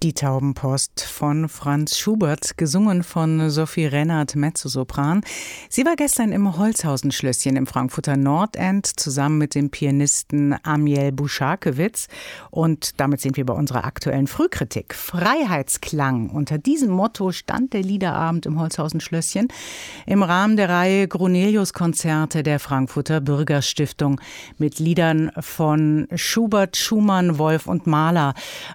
Die Taubenpost von Franz Schubert, gesungen von Sophie Rennert, Mezzosopran. Sie war gestern im Holzhausen-Schlösschen im Frankfurter Nordend zusammen mit dem Pianisten Amiel Buschakewitz. Und damit sind wir bei unserer aktuellen Frühkritik. Freiheitsklang. Unter diesem Motto stand der Liederabend im Holzhausen-Schlösschen im Rahmen der Reihe Grunelius-Konzerte der Frankfurter Bürgerstiftung mit Liedern von Schubert, Schumann, Wolf und Mahler.